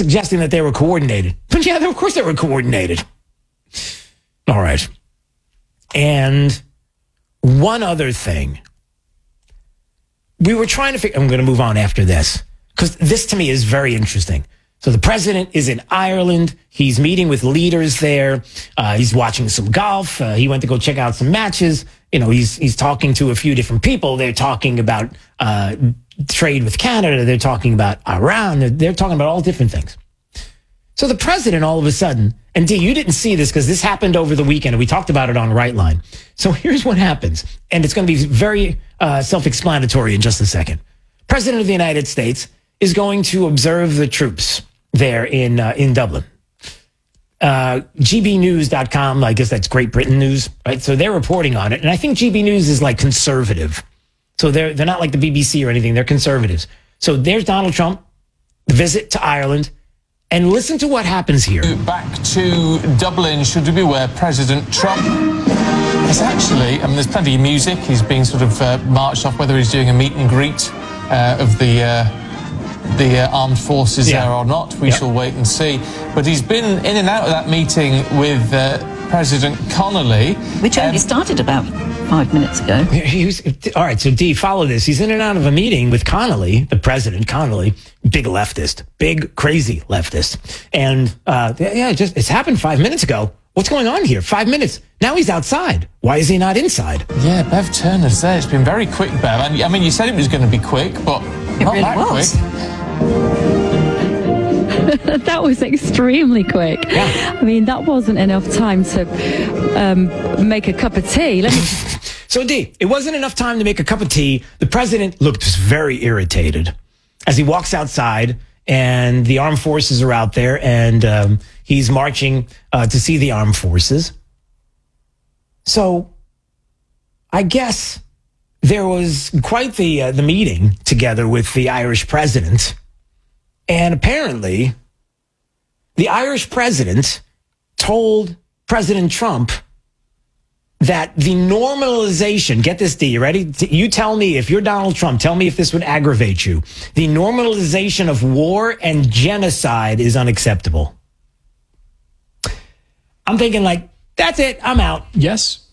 suggesting that they were coordinated. But yeah, of course they were coordinated. All right. And one other thing. We were trying to figure, I'm going to move on after this, because this to me is very interesting. So the president is in Ireland. He's meeting with leaders there. He's watching some golf. He went to go check out some matches. You know, he's talking to a few different people. They're talking about trade with Canada. They're talking about Iran. They're talking about all different things. So the president all of a sudden, and D, you didn't see this because this happened over the weekend and we talked about it on Right Line. So here's what happens. And it's going to be very self-explanatory in just a second. President of the United States is going to observe the troops there in Dublin. gbnews.com, I guess that's Great Britain News, right? So they're reporting on it. And I think GB News is like conservative. So they're not like the BBC or anything. They're conservatives. So there's Donald Trump, the visit to Ireland. And listen to what happens here. Back to Dublin, should we be aware, President Trump is actually, I mean, there's plenty of music. He's being sort of marched off, whether he's doing a meet and greet of the armed forces there or not. We shall wait and see. But he's been in and out of that meeting with President Connolly. Which only started about 5 minutes ago. All right, so D, follow this. He's in and out of a meeting with Connolly, the president, Connolly, big leftist, big, crazy leftist. And it's happened 5 minutes ago. What's going on here? 5 minutes. Now he's outside. Why is he not inside? Yeah, Bev Turner's there. It's been very quick, Bev. And I mean, you said it was going to be quick, but not that quick. That was extremely quick. Yeah. I mean, that wasn't enough time to make a cup of tea. So, D, it wasn't enough time to make a cup of tea. The president looked very irritated as he walks outside, and the armed forces are out there, and he's marching to see the armed forces. So, I guess there was quite the meeting together with the Irish president. And apparently, the Irish president told President Trump that the normalization, get this, D, you ready? You tell me, if you're Donald Trump, tell me if this would aggravate you. The normalization of war and genocide is unacceptable. I'm thinking like, that's it, I'm out. Yes.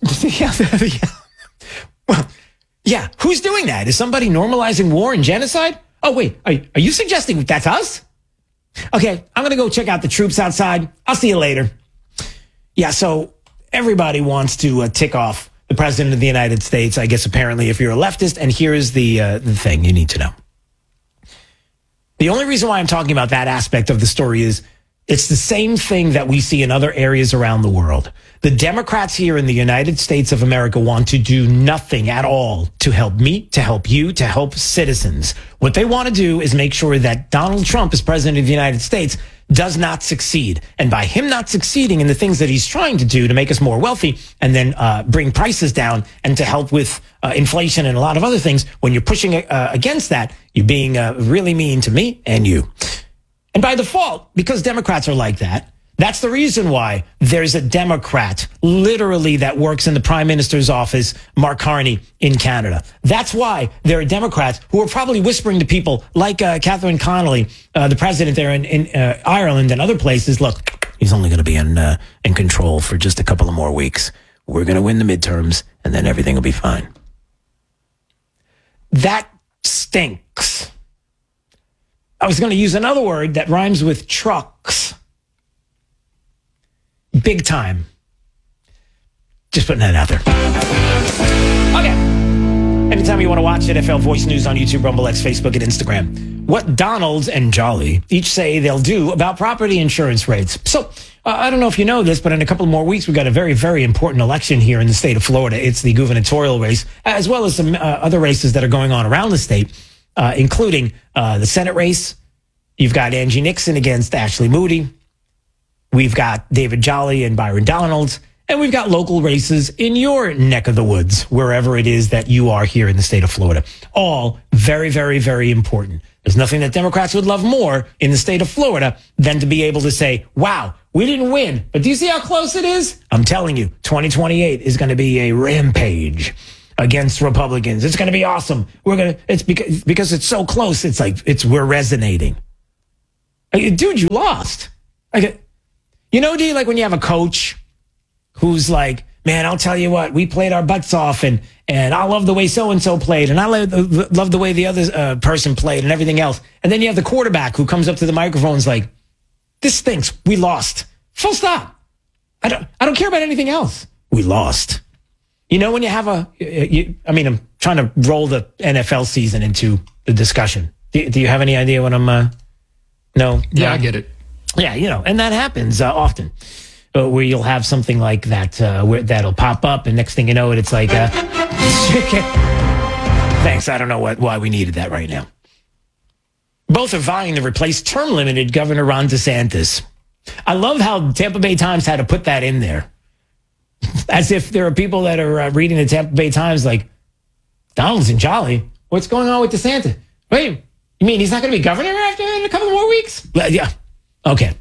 Well, yeah, who's doing that? Is somebody normalizing war and genocide? Oh, wait, are you suggesting that's us? Okay, I'm going to go check out the troops outside. I'll see you later. Yeah, so everybody wants to tick off the president of the United States, I guess, apparently, if you're a leftist. And here's the thing you need to know. The only reason why I'm talking about that aspect of the story is it's the same thing that we see in other areas around the world. The Democrats here in the United States of America want to do nothing at all to help me, to help you, to help citizens. What they want to do is make sure that Donald Trump, as president of the United States, does not succeed. And by him not succeeding in the things that he's trying to do to make us more wealthy and then bring prices down and to help with inflation and a lot of other things, when you're pushing against that, you're being really mean to me and you. And by default, because Democrats are like that, that's the reason why there's a Democrat literally that works in the Prime Minister's office, Mark Carney, in Canada. That's why there are Democrats who are probably whispering to people like Catherine Connolly, the president there in Ireland and other places, look, he's only going to be in control for just a couple of more weeks. We're going to win the midterms, and then everything will be fine. That stinks. I was going to use another word that rhymes with trucks. Big time. Just putting that out there. Okay. Anytime you want to watch NFL Voice News on YouTube, Rumble X, Facebook, and Instagram. What Donalds and Jolly each say they'll do about property insurance rates. So, I don't know if you know this, but in a couple more weeks, we've got a very, very important election here in the state of Florida. It's the gubernatorial race, as well as some other races that are going on around the state, including the Senate race. You've got Angie Nixon against Ashley Moody. We've got David Jolly and Byron Donalds. And we've got local races in your neck of the woods, wherever it is that you are here in the state of Florida. All very, very, very important. There's nothing that Democrats would love more in the state of Florida than to be able to say, wow, we didn't win, but do you see how close it is? I'm telling you, 2028 is going to be a rampage against Republicans. It's going to be awesome. It's because it's so close. It's like we're resonating. Dude, you lost. Like, you know, D, like when you have a coach who's like, man, I'll tell you what, we played our butts off, and I love the way so-and-so played, and I love the way the other person played and everything else. And then you have the quarterback who comes up to the microphone and is like, this stinks. We lost. Full stop. I don't care about anything else. We lost. You know, when you have I'm trying to roll the NFL season into the discussion. Do you have any idea what I'm, no? Yeah, I get it. Yeah, you know, and that happens often. Where you'll have something like that, where that'll pop up, and next thing you know, it's like, thanks, I don't know why we needed that right now. Both are vying to replace term-limited Governor Ron DeSantis. I love how Tampa Bay Times had to put that in there. As if there are people that are reading the Tampa Bay Times like, Donald's and Jolly, what's going on with DeSantis? Wait, you mean he's not going to be governor after in a couple more weeks? Yeah, okay.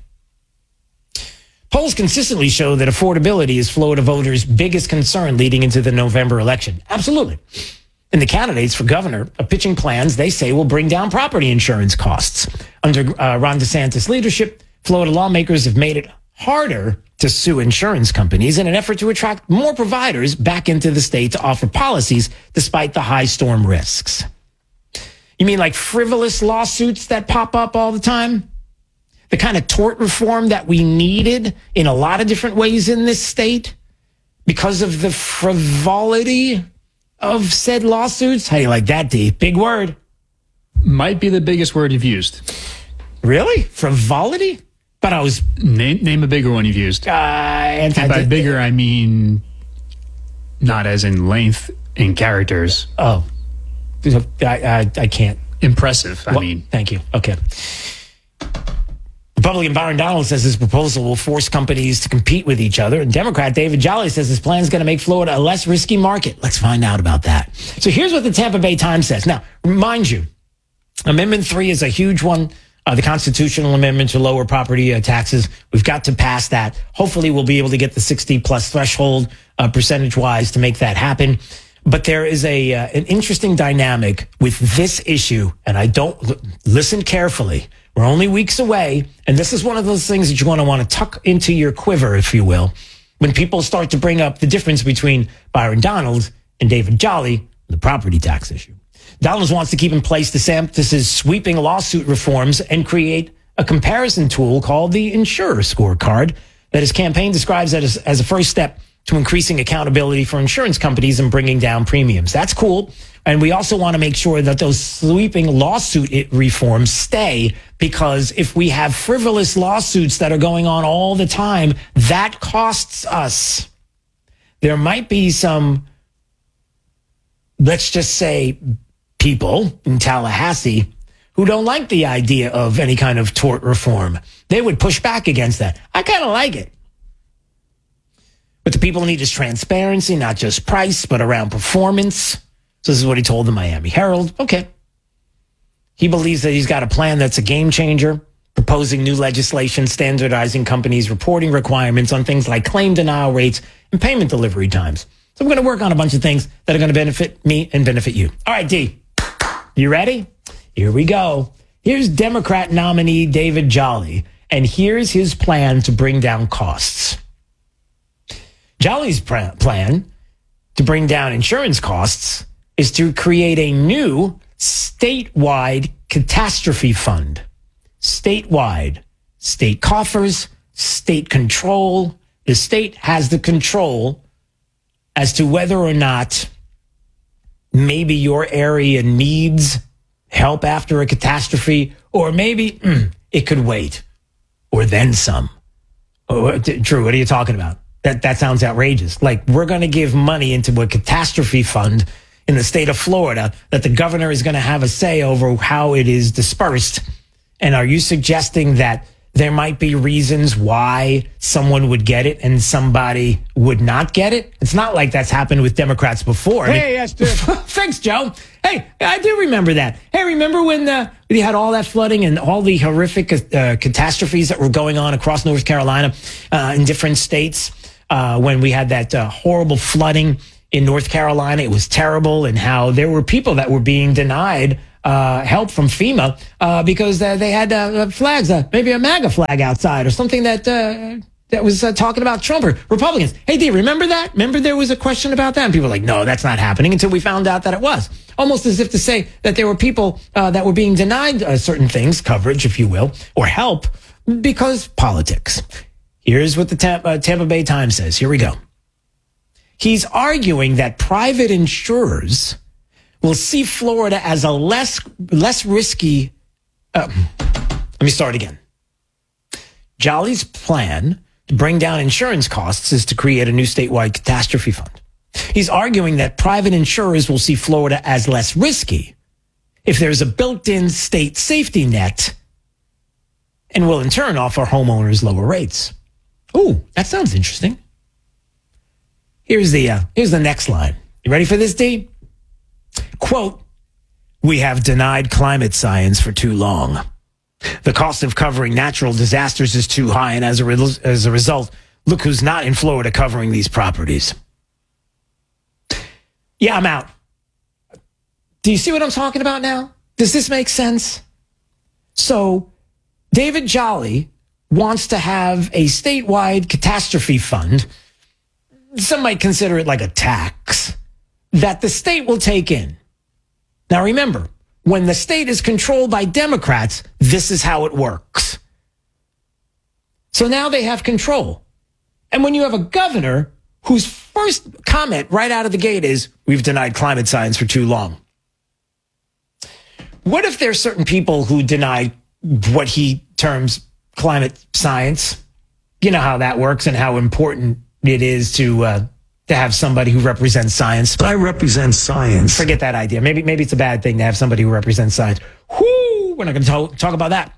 Polls consistently show that affordability is Florida voters' biggest concern leading into the November election. Absolutely. And the candidates for governor are pitching plans they say will bring down property insurance costs. Under Ron DeSantis' leadership, Florida lawmakers have made it harder to sue insurance companies in an effort to attract more providers back into the state to offer policies despite the high storm risks. You mean like frivolous lawsuits that pop up all the time? The kind of tort reform that we needed in a lot of different ways in this state because of the frivolity of said lawsuits? How do you like that, D? Big word. Might be the biggest word you've used. Really? Frivolity? But I was... Name a bigger one you've used. And by bigger, I mean not as in length, in characters. Oh. I can't. Impressive, I mean. Thank you. Okay. Republican Byron Donald says his proposal will force companies to compete with each other. And Democrat David Jolly says his plan is going to make Florida a less risky market. Let's find out about that. So here's what the Tampa Bay Times says. Now, mind you, Amendment 3 is a huge one. The constitutional amendment to lower property taxes. We've got to pass that. Hopefully we'll be able to get the 60 plus threshold percentage wise to make that happen. But there is an interesting dynamic with this issue. And I don't listen carefully. We're only weeks away. And this is one of those things that you want to tuck into your quiver, if you will, when people start to bring up the difference between Byron Donald and David Jolly, the property tax issue. Donald wants to keep in place DeSantis' sweeping lawsuit reforms and create a comparison tool called the Insurer Scorecard that his campaign describes as a first step to increasing accountability for insurance companies and bringing down premiums. That's cool. And we also want to make sure that those sweeping lawsuit reforms stay, because if we have frivolous lawsuits that are going on all the time, that costs us. There might be some, let's just say, people in Tallahassee who don't like the idea of any kind of tort reform. They would push back against that. I kind of like it. What the people need is transparency, not just price, but around performance. So this is what he told the Miami Herald. Okay. He believes that he's got a plan that's a game changer, proposing new legislation standardizing companies' reporting requirements on things like claim denial rates and payment delivery times. So we're going to work on a bunch of things that are going to benefit me and benefit you. All right, D, you ready? Here we go. Here's Democrat nominee David Jolly, and here's his plan to bring down costs. Jolly's plan to bring down insurance costs is to create a new statewide catastrophe fund. Statewide. State coffers, state control. The state has the control as to whether or not maybe your area needs help after a catastrophe, or maybe it could wait, or then some. Drew, what are you talking about? That sounds outrageous. Like, we're going to give money into a catastrophe fund in the state of Florida that the governor is going to have a say over how it is dispersed. And are you suggesting that there might be reasons why someone would get it and somebody would not get it? It's not like that's happened with Democrats before. Hey, Esther. Thanks, Joe. Hey, I do remember that. Hey, remember when we had all that flooding and all the horrific catastrophes that were going on across North Carolina in different states when we had that horrible flooding in North Carolina? It was terrible, and how there were people that were being denied help from FEMA because they had flags, maybe a MAGA flag outside or something that was talking about Trump or Republicans. Hey, Dee, remember that? Remember there was a question about that? And people were like, no, that's not happening, until we found out that it was. Almost as if to say that there were people that were being denied certain things, coverage, if you will, or help, because politics. Here's what the Tampa Bay Times says. Here we go. He's arguing that private insurers will see Florida as a less risky. Let me start again. Jolly's plan to bring down insurance costs is to create a new statewide catastrophe fund. He's arguing that private insurers will see Florida as less risky if there's a built-in state safety net, and will in turn offer homeowners lower rates. Ooh, that sounds interesting. Here's the next line. You ready for this, D? Quote, "We have denied climate science for too long. The cost of covering natural disasters is too high, and as a result, look who's not in Florida covering these properties." Yeah, I'm out. Do you see what I'm talking about now? Does this make sense? So, David Jolly wants to have a statewide catastrophe fund. Some might consider it like a tax that the state will take in. Now remember, when the state is controlled by Democrats, this is how it works. So now they have control. And when you have a governor whose first comment right out of the gate is, "We've denied climate science for too long." What if there's certain people who deny what he terms climate science? You know how that works and how important it is to have somebody who represents science. I represent science. Forget that idea. Maybe it's a bad thing to have somebody who represents science. Whoo, we're not going to talk about that.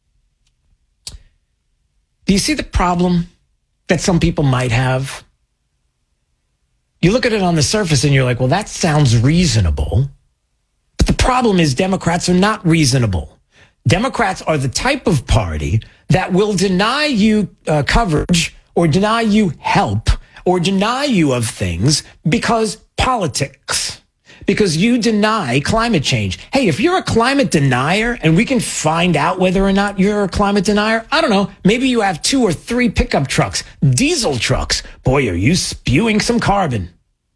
Do you see the problem that some people might have? You look at it on the surface and you're like, well, that sounds reasonable. But the problem is Democrats are not reasonable. Democrats are the type of party that will deny you coverage or deny you help or deny you of things because politics, because you deny climate change. Hey, if you're a climate denier and we can find out whether or not you're a climate denier, I don't know, maybe you have 2 or 3 pickup trucks, diesel trucks. Boy, are you spewing some carbon.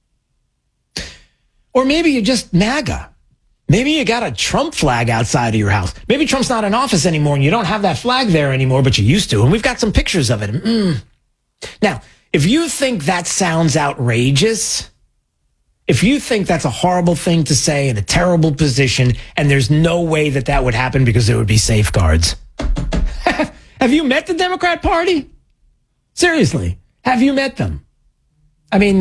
Or maybe you're just MAGA. Maybe you got a Trump flag outside of your house. Maybe Trump's not in office anymore and you don't have that flag there anymore, but you used to. And we've got some pictures of it. Now, if you think that sounds outrageous, if you think that's a horrible thing to say in a terrible position, and there's no way that that would happen because there would be safeguards. Have you met the Democrat Party? Seriously, have you met them? I mean,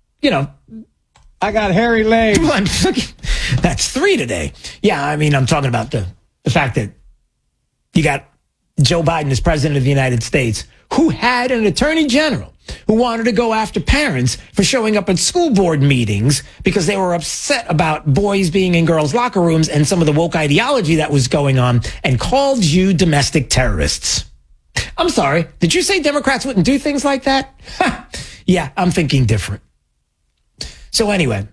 I got hairy legs. That's 3 today. Yeah, I mean, I'm talking about the fact that you got Joe Biden as president of the United States, who had an attorney general who wanted to go after parents for showing up at school board meetings because they were upset about boys being in girls' locker rooms and some of the woke ideology that was going on, and called you domestic terrorists. I'm sorry, did you say Democrats wouldn't do things like that? Yeah, I'm thinking different. So anyway,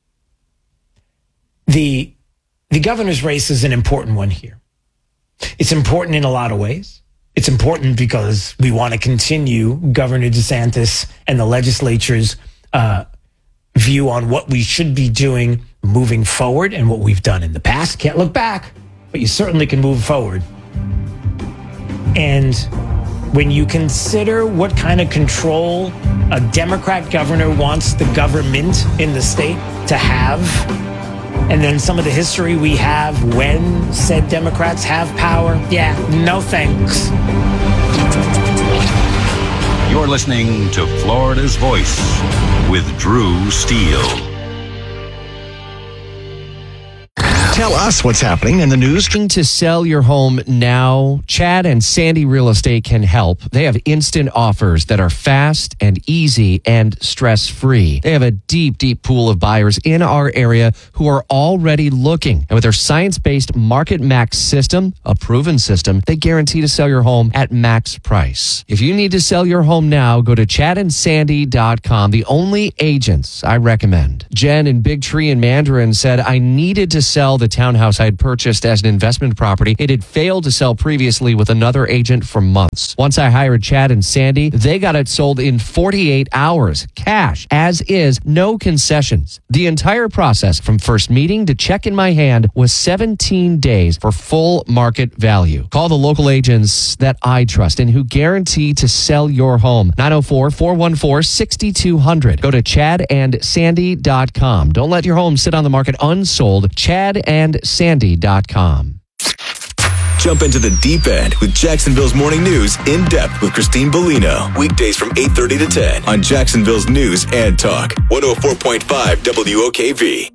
the governor's race is an important one here. It's important in a lot of ways. It's important because we want to continue Governor DeSantis and the legislature's view on what we should be doing moving forward and what we've done in the past. Can't look back, but you certainly can move forward. And when you consider what kind of control a Democrat governor wants the government in the state to have, and then some of the history we have when said Democrats have power, yeah, no thanks. You're listening to Florida's Voice with Drew Steele. Tell us what's happening in the news. To sell your home now, Chad and Sandy Real Estate can help. They have instant offers that are fast and easy and stress-free. They have a deep, deep pool of buyers in our area who are already looking. And with their science-based Market Max system, a proven system, they guarantee to sell your home at max price. If you need to sell your home now, go to chadandsandy.com. The only agents I recommend. Jen in Big Tree in Mandarin said, I needed to sell the townhouse I had purchased as an investment property. It had failed to sell previously with another agent for months. Once I hired Chad and Sandy, they got it sold in 48 hours. Cash, as is, no concessions. The entire process from first meeting to check in my hand was 17 days for full market value. Call the local agents that I trust and who guarantee to sell your home. 904-414-6200. Go to chadandsandy.com. Don't let your home sit on the market unsold. chadandsandy.com. Jump into the deep end with Jacksonville's Morning News in depth with Christine Bellino. Weekdays from 8:30 to 10 on Jacksonville's News and Talk. 104.5 WOKV.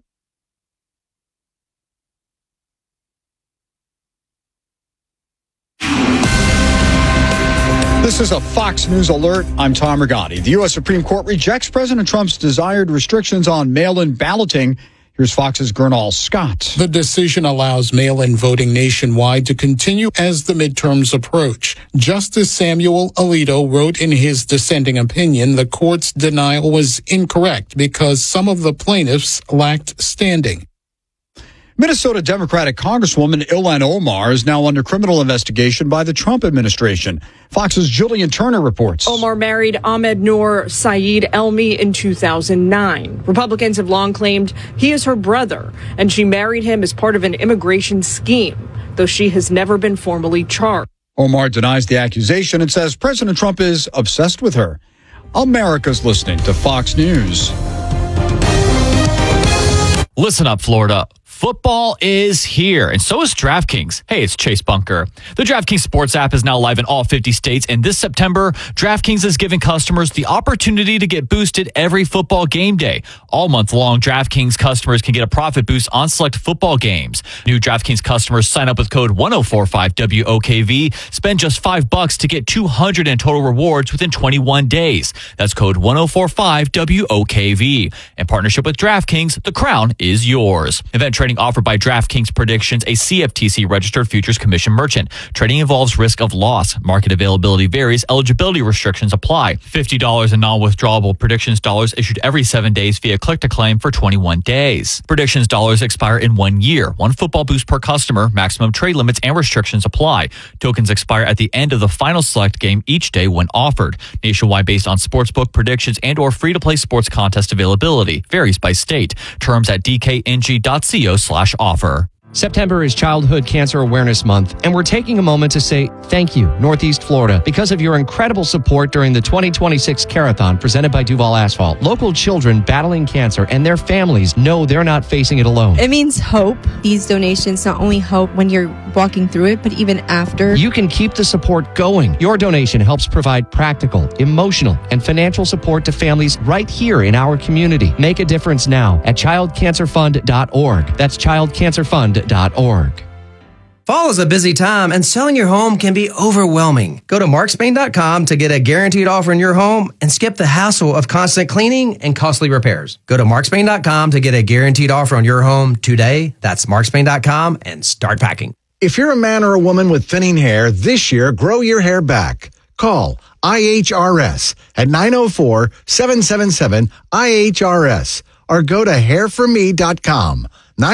This is a Fox News alert. I'm Tom Rigotti. The U.S. Supreme Court rejects President Trump's desired restrictions on mail-in balloting. Here's Fox's Gernal Scott. The decision allows mail-in voting nationwide to continue as the midterms approach. Justice Samuel Alito wrote in his dissenting opinion the court's denial was incorrect because some of the plaintiffs lacked standing. Minnesota Democratic Congresswoman Ilhan Omar is now under criminal investigation by the Trump administration. Fox's Jillian Turner reports. Omar married Ahmed Noor Saeed Elmi in 2009. Republicans have long claimed he is her brother, and she married him as part of an immigration scheme, though she has never been formally charged. Omar denies the accusation and says President Trump is obsessed with her. America's listening to Fox News. Listen up, Florida. Football is here, and so is DraftKings. Hey, it's Chase Bunker. The DraftKings Sports app is now live in all 50 states, and this September, DraftKings is giving customers the opportunity to get boosted every football game day. All month long, DraftKings customers can get a profit boost on select football games. New DraftKings customers sign up with code 1045WOKV. Spend just $5 to get $200 in total rewards within 21 days. That's code 1045WOKV. In partnership with DraftKings, the crown is yours. Event trading offered by DraftKings Predictions, a CFTC registered futures commission merchant. Trading involves risk of loss. Market availability varies. Eligibility restrictions apply. $50 in non-withdrawable Predictions dollars issued every 7 days via click-to-claim for 21 days. Predictions dollars expire in 1 year. One football boost per customer. Maximum trade limits and restrictions apply. Tokens expire at the end of the final select game each day when offered. Nationwide based on sportsbook predictions and or free-to-play sports contest availability. Varies by state. Terms at dkng.co/offer. September is Childhood Cancer Awareness Month, and we're taking a moment to say thank you, Northeast Florida, because of your incredible support during the 2026 Carathon presented by Duval Asphalt. Local children battling cancer and their families know they're not facing it alone. It means hope. These donations not only help when you're walking through it, but even after. You can keep the support going. Your donation helps provide practical, emotional, and financial support to families right here in our community. Make a difference now at childcancerfund.org. That's childcancerfund.org. Fall is a busy time, and selling your home can be overwhelming. Go to markspain.com to get a guaranteed offer in your home and skip the hassle of constant cleaning and costly repairs. Go to markspain.com to get a guaranteed offer on your home today. That's markspain.com and start packing. If you're a man or a woman with thinning hair, this year, grow your hair back. Call IHRS at 904-777-IHRS or go to hairforme.com.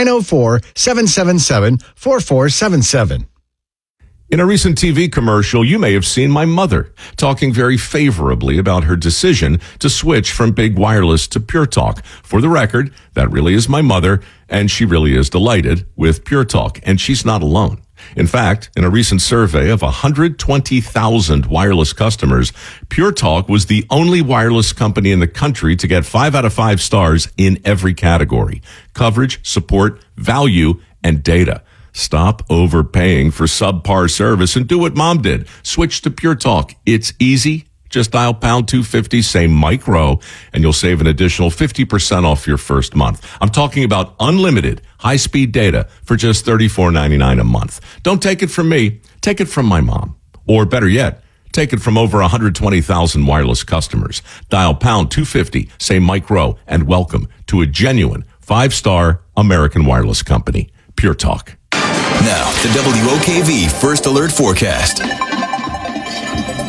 904-777-4477. In a recent TV commercial, you may have seen my mother talking very favorably about her decision to switch from Big Wireless to Pure Talk. For the record, that really is my mother, and she really is delighted with Pure Talk, and she's not alone. In fact, in a recent survey of 120,000 wireless customers, Pure Talk was the only wireless company in the country to get 5 out of 5 stars in every category: coverage, support, value, and data. Stop overpaying for subpar service and do what Mom did. Switch to Pure Talk. It's easy. Just dial pound 250, say micro, and you'll save an additional 50% off your first month. I'm talking about unlimited high-speed data for just $34.99 a month. Don't take it from me. Take it from my mom. Or better yet, take it from over 120,000 wireless customers. Dial pound 250, say micro, and welcome to a genuine 5-star American wireless company, Pure Talk. Now, the WOKV First Alert Forecast.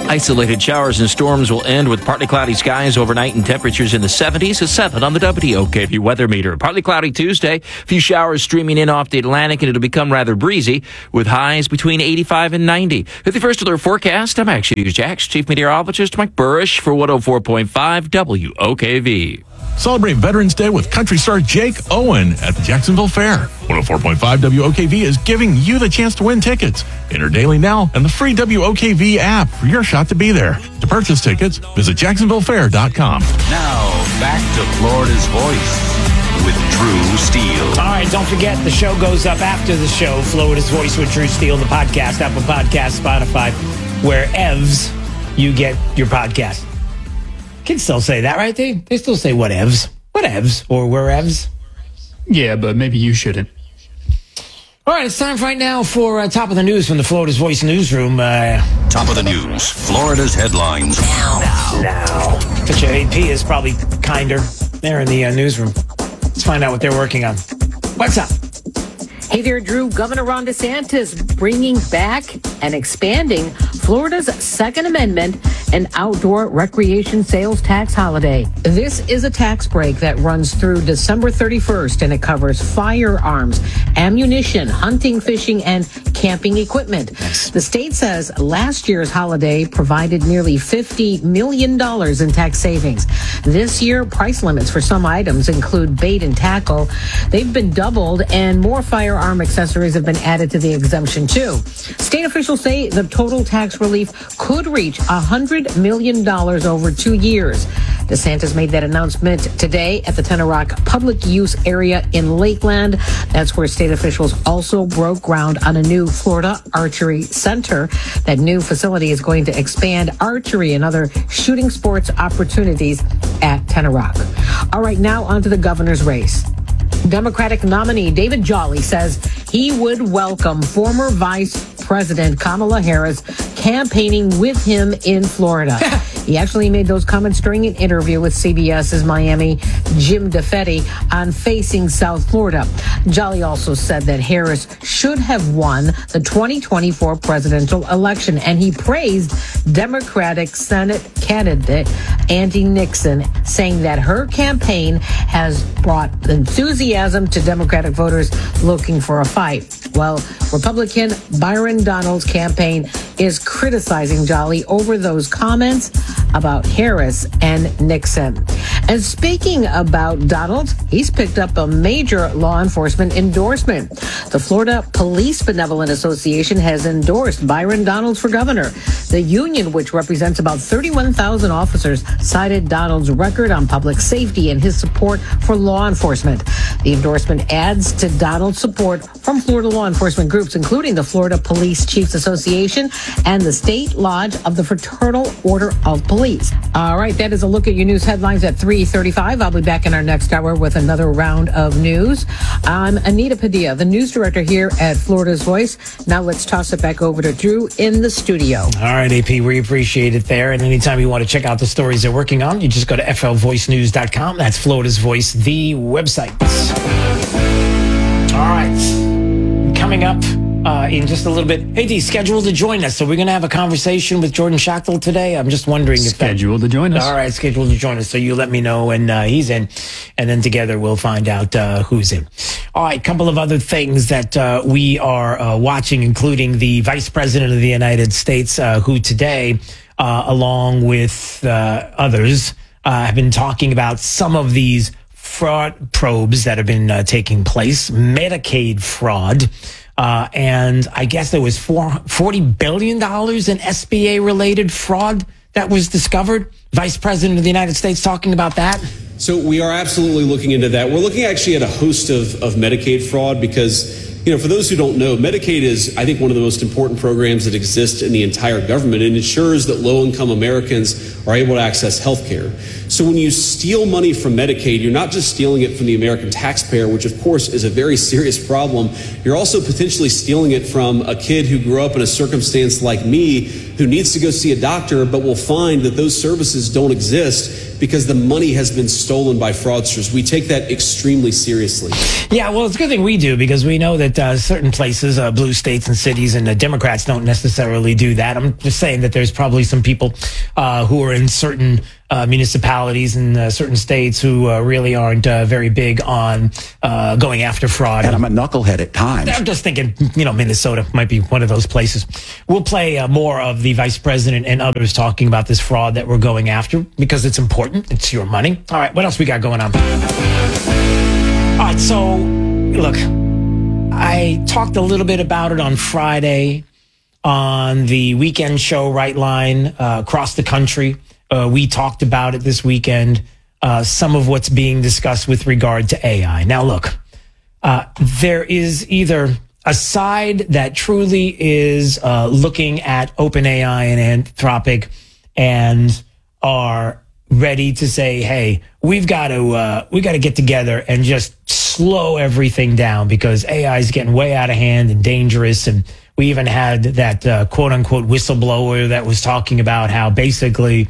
Isolated showers and storms will end with partly cloudy skies overnight and temperatures in the 70s to 7 on the WOKV weather meter. Partly cloudy Tuesday. A few showers streaming in off the Atlantic, and it'll become rather breezy with highs between 85 and 90. With the first alert forecast, I'm Action News Jax Chief Meteorologist Mike Burrish for 104.5 WOKV. Celebrate Veterans Day with country star Jake Owen at the Jacksonville Fair. 104.5 WOKV is giving you the chance to win tickets. Enter daily now and the free WOKV app for your shot to be there. To purchase tickets, visit jacksonvillefair.com. Now, back to Florida's Voice with Drew Steele. All right, don't forget, the show goes up after the show. Florida's Voice with Drew Steele, the podcast, Apple Podcast, Spotify, wherevs you get your podcast. Kids still say that, right? They still say whatevs. Whatevs or wherevs. Yeah, but maybe you shouldn't. All right, it's time right now for Top of the News from the Florida's Voice newsroom. Top of the News, Florida's headlines. Now. Bet your AP is probably kinder there in the newsroom. Let's find out what they're working on. What's up? Hey there, Drew. Governor Ron DeSantis bringing back and expanding Florida's Second Amendment and outdoor recreation sales tax holiday. This is a tax break that runs through December 31st, and it covers firearms, ammunition, hunting, fishing, and camping equipment. The state says last year's holiday provided nearly $50 million in tax savings. This year, price limits for some items include bait and tackle. They've been doubled, and more firearm accessories have been added to the exemption, too. State officials say the total tax relief could reach $100 million over 2 years. DeSantis made that announcement today at the Tenor Rock Public Use Area in Lakeland. That's where state officials also broke ground on a new Florida Archery Center. That new facility is going to expand archery and other shooting sports opportunities at Tenor Rock. All right, now on to the governor's race. Democratic nominee David Jolly says he would welcome former Vice President Kamala Harris campaigning with him in Florida. He actually made those comments during an interview with CBS's Miami Jim DeFetti on Facing South Florida. Jolly also said that Harris should have won the 2024 presidential election, and he praised Democratic Senate candidate Andy Nixon, saying that her campaign has brought enthusiasm to Democratic voters looking for a fight. Well, Republican Byron Donalds' campaign is criticizing Jolly over those comments about Harris and Nixon. And speaking about Donalds, he's picked up a major law enforcement endorsement. The Florida Police Benevolent Association has endorsed Byron Donalds for governor. The union, which represents about 31,000 officers, cited Donalds' record on public safety and his support for law enforcement. The endorsement adds to Donalds' support from Florida law enforcement groups, including the Florida Police Chiefs Association and the State Lodge of the Fraternal Order of Police. All right, that is a look at your news headlines at 3:35. I'll be back in our next hour with another round of news. I'm Anita Padilla, the news director here at Florida's Voice. Now let's toss it back over to Drew in the studio. All right, AP, we appreciate it there. And anytime you want to check out the stories they're working on, you just go to flvoicenews.com. That's Florida's Voice, the website. All right, coming up in just a little bit. Hey, D, scheduled to join us. So we're going to have a conversation with Jordan Schachtel today. I'm just wondering if scheduled to join us. All right, scheduled to join us. So you let me know when he's in, and then together we'll find out who's in. All right, couple of other things that we are watching, including the Vice President of the United States, who today, along with others, have been talking about some of these fraud probes that have been taking place, Medicaid fraud. And I guess there was $40 billion in SBA-related fraud that was discovered. Vice President of the United States talking about that. So we are absolutely looking into that. We're looking actually at a host of Medicaid fraud because, for those who don't know, Medicaid is, I think, one of the most important programs that exist in the entire government. It ensures that low-income Americans are able to access health care. So when you steal money from Medicaid, you're not just stealing it from the American taxpayer, which of course is a very serious problem. You're also potentially stealing it from a kid who grew up in a circumstance like me, who needs to go see a doctor, but will find that those services don't exist because the money has been stolen by fraudsters. We take that extremely seriously. Yeah, well, it's a good thing we do, because we know that certain places, blue states and cities, and the Democrats don't necessarily do that. I'm just saying that there's probably some people who are in certain municipalities and certain states who really aren't very big on going after fraud. And I'm a knucklehead at times. I'm just thinking, Minnesota might be one of those places. We'll play more of the vice president and others talking about this fraud that we're going after, because it's important. It's your money. All right, what else we got going on? All right, so look, I talked a little bit about it on Friday on the weekend show, Right Line, across the country. We talked about it this weekend, some of what's being discussed with regard to AI. Now, look, there is either a side that truly is looking at OpenAI and Anthropic and are ready to say, hey, we got to get together and just slow everything down, because AI is getting way out of hand and dangerous. And we even had that quote unquote whistleblower that was talking about how basically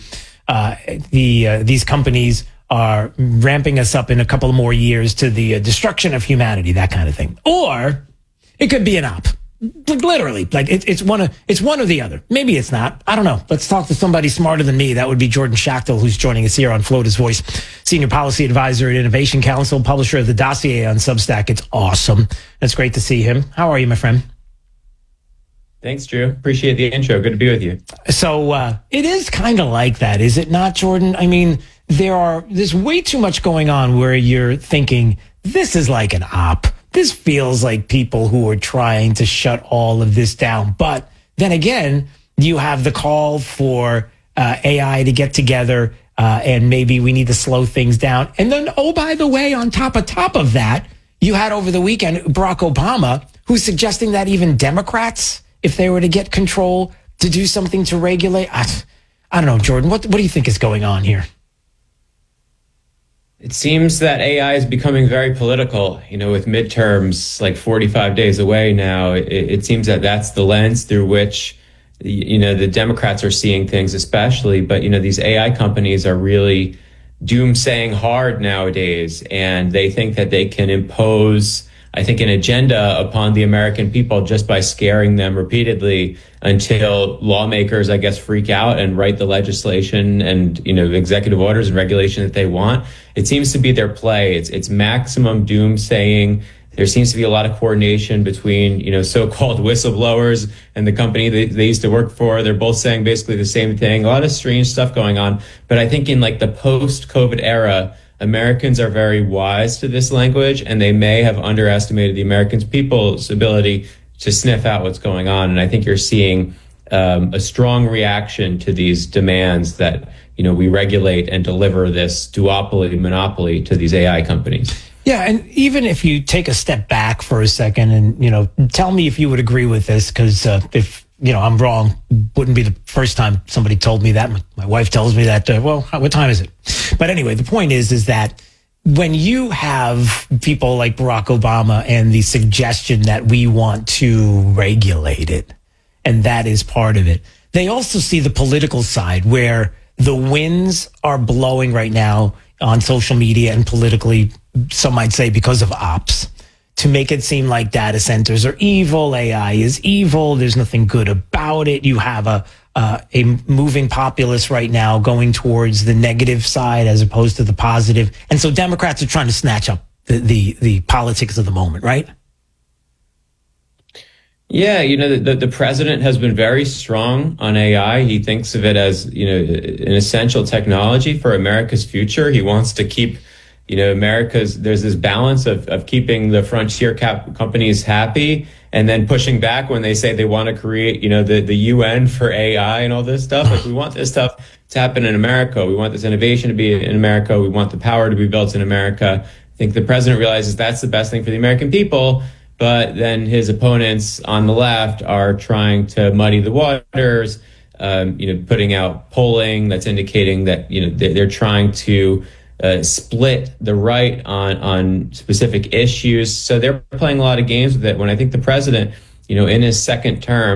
these companies are ramping us up in a couple of more years to the destruction of humanity, that kind of thing. Or it could be an op. Literally, like it's one or the other. Maybe it's not. I don't know. Let's talk to somebody smarter than me. That would be Jordan Schachtel, who's joining us here on Florida's Voice, Senior Policy Advisor at Innovation Council, publisher of the Dossier on Substack. It's awesome. It's great to see him. How are you, my friend? Thanks, Drew. Appreciate the intro. Good to be with you. So it is kind of like that, is it not, Jordan? I mean, there's way too much going on where you're thinking, this is like an op. This feels like people who are trying to shut all of this down. But then again, you have the call for AI to get together, and maybe we need to slow things down. And then, oh, by the way, on top of that, you had over the weekend Barack Obama, who's suggesting that even Democrats, if they were to get control, to do something to regulate. I don't know, Jordan, what do you think is going on here? It seems that AI is becoming very political, with midterms like 45 days away now. It seems that that's the lens through which, the Democrats are seeing things especially. But, these AI companies are really doomsaying hard nowadays, and they think that they can impose, I think, an agenda upon the American people just by scaring them repeatedly until lawmakers, I guess, freak out and write the legislation and, executive orders and regulation that they want. It seems to be their play. It's maximum doomsaying. There seems to be a lot of coordination between, so-called whistleblowers and the company they used to work for. They're both saying basically the same thing. A lot of strange stuff going on. But I think in like the post-COVID era, Americans are very wise to this language, and they may have underestimated the American people's ability to sniff out what's going on. And I think you're seeing a strong reaction to these demands that, we regulate and deliver this duopoly, monopoly to these AI companies. Yeah, and even if you take a step back for a second and, tell me if you would agree with this, because if I'm wrong, wouldn't be the first time somebody told me that. My wife tells me that, what time is it? But anyway, the point is that when you have people like Barack Obama and the suggestion that we want to regulate it, and that is part of it, they also see the political side where the winds are blowing right now on social media and politically, some might say because of ops, to make it seem like data centers are evil, AI is evil, there's nothing good about it. You have a moving populace right now going towards the negative side as opposed to the positive. And so Democrats are trying to snatch up the politics of the moment, right? Yeah, the president has been very strong on AI. He thinks of it as, an essential technology for America's future. He wants to keep, there's this balance of keeping the frontier companies happy and then pushing back when they say they want to create, the UN for AI and all this stuff. Like, we want this stuff to happen in America. We want this innovation to be in America. We want the power to be built in America. I think the president realizes that's the best thing for the American people. But then his opponents on the left are trying to muddy the waters, putting out polling that's indicating that, they're trying to split the right on specific issues. So they're playing a lot of games with it, when I think the president, in his second term,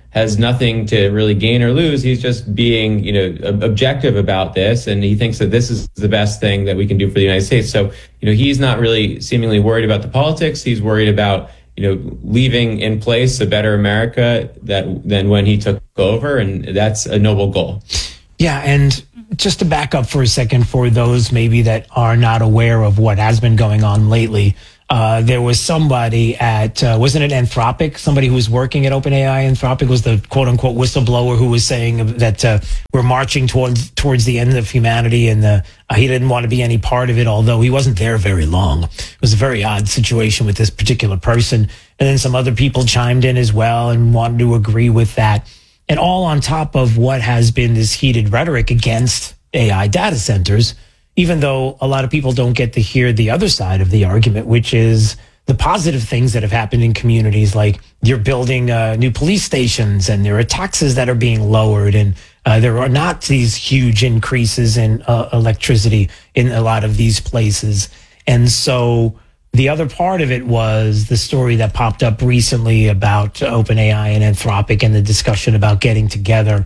has nothing to really gain or lose. He's just being, objective about this. And he thinks that this is the best thing that we can do for the United States. So, he's not really seemingly worried about the politics. He's worried about, leaving in place a better America than when he took over. And that's a noble goal. Yeah. And just to back up for a second for those maybe that are not aware of what has been going on lately, there was somebody at, wasn't it Anthropic? Somebody who was working at OpenAI. Anthropic was the quote unquote whistleblower who was saying that we're marching towards the end of humanity, and he didn't want to be any part of it, although he wasn't there very long. It was a very odd situation with this particular person. And then some other people chimed in as well and wanted to agree with that. And all on top of what has been this heated rhetoric against AI data centers, even though a lot of people don't get to hear the other side of the argument, which is the positive things that have happened in communities, like you're building new police stations and there are taxes that are being lowered, and there are not these huge increases in electricity in a lot of these places. And so the other part of it was the story that popped up recently about OpenAI and Anthropic and the discussion about getting together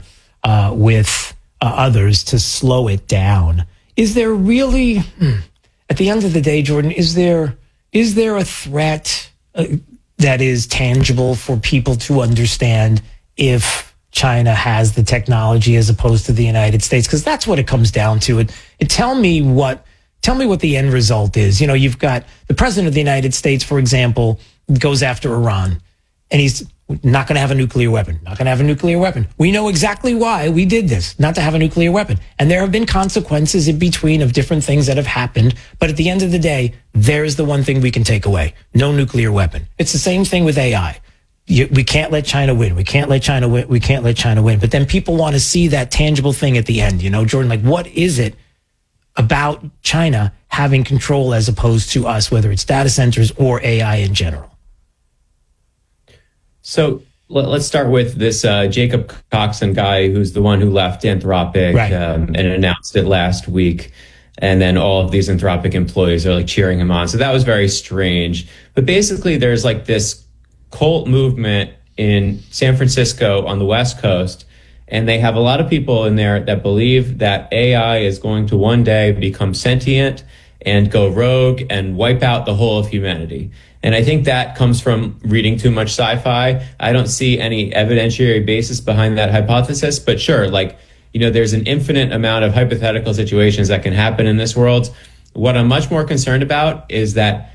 with others to slow it down. Is there really, at the end of the day, Jordan, is there a threat that is tangible for people to understand if China has the technology as opposed to the United States? Because that's what it comes down to. Tell me what the end result is. You've got the president of the United States, for example, goes after Iran, and he's not going to have a nuclear weapon, not going to have a nuclear weapon. We know exactly why we did this, not to have a nuclear weapon. And there have been consequences in between of different things that have happened. But at the end of the day, there's the one thing we can take away: no nuclear weapon. It's the same thing with AI. We can't let China win. We can't let China win. We can't let China win. But then people want to see that tangible thing at the end. Jordan, like, what is it about China having control as opposed to us, whether it's data centers or AI in general? So let's start with this Jacob Coxon guy, who's the one who left Anthropic, right, and announced it last week. And then all of these Anthropic employees are like cheering him on. So that was very strange. But basically, there's like this cult movement in San Francisco on the West Coast. And they have a lot of people in there that believe that AI is going to one day become sentient and go rogue and wipe out the whole of humanity. And I think that comes from reading too much sci-fi. I don't see any evidentiary basis behind that hypothesis, but sure, there's an infinite amount of hypothetical situations that can happen in this world. What I'm much more concerned about is that